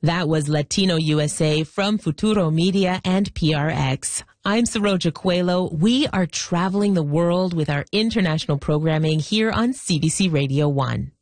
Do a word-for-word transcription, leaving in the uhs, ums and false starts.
That was Latino U S A from Futuro Media and P R X. I'm Saroja Coelho. We are traveling the world with our international programming here on C B C Radio one.